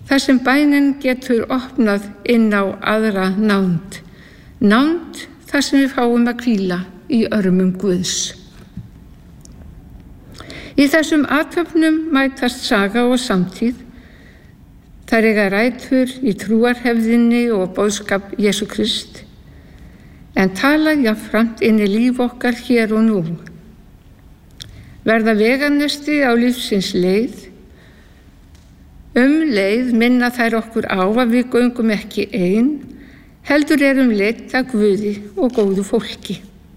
þar sem bænin getur opnað inn á aðra nánd. Nánd þar sem við fáum að hvíla í örmum Guðs. Í þessum athöfnum mætast saga og samtíð. Þær eiga rætur í trúarhefðinni og boðskap Jesú Krist, en tala jafnframt inn í líf okkar hér og nú. Verða veganesti á lífsins leið. Leið minna þær okkur á að við göngum ekki ein, heldur erum leidd af Guði og góðu fólki.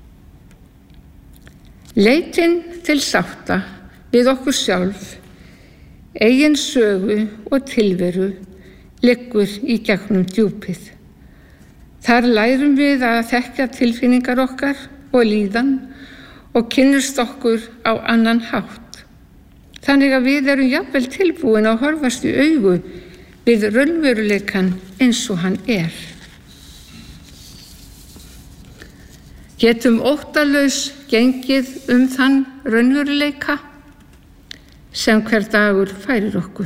Leitin til sátta við okkur sjálf, eigin sögu og tilveru liggur í gegnum djúpið. Þar lærum við að þekkja tilfinningar okkar og líðan og kynnumst okkur á annan hátt. Þannig að við erum jafnvel tilbúin að horfast í augu við raunveruleikann eins og hann er. Getum óttalaus gengið þann raunveruleika sem hver dagur færir okkur.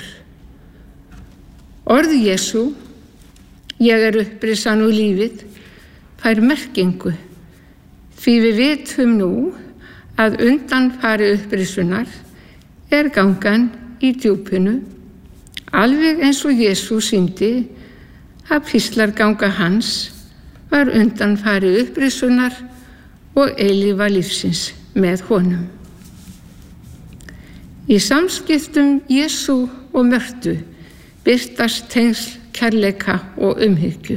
Orð Jesú, ég er upprisan úr lífið, fær merkingu, því við vitum nú að undanfari upprisunar er gangan í djúpinu, alveg eins og Jesú sýndi að píslarganga hans var undanfari upprisunar og eilífa lífsins með honum. Í samskiptum Jesú og Mörtu birtast tengsl kærleika og umhyggju.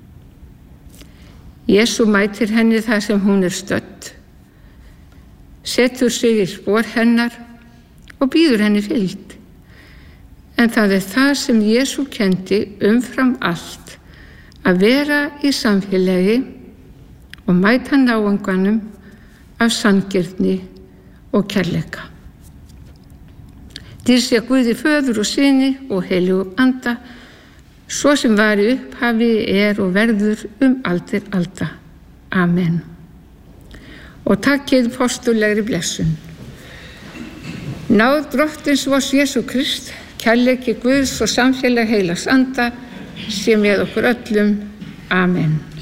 Jesú mætir henni þar sem hún er stödd, setur sig í spor hennar og býður henni fylgd. En það er það sem Jesú kenndi umfram allt, að vera í samfélagi og mæta náunganum af sanngirni og kærleika. Dýrð sé Guði Föður og Syni og Heilögum Anda, svo sem var í upphafi, er og verður aldir alda. Amen. Og takkið postulegri blessun. Náð Drottins vors Jesú Krist, kærleiki Guðs og samfélag Heilags Anda sé með okkur öllum. Amen.